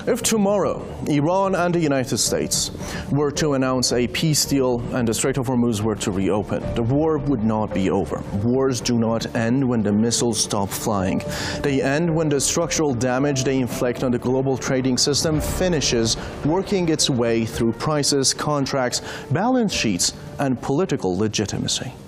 If tomorrow Iran and the United States were to announce a peace deal and the Strait of Hormuz were to reopen, the war would not be over. Wars do not end when the missiles stop flying. They end when the structural damage they inflict on the global trading system finishes working its way through prices, contracts, balance sheets, and political legitimacy.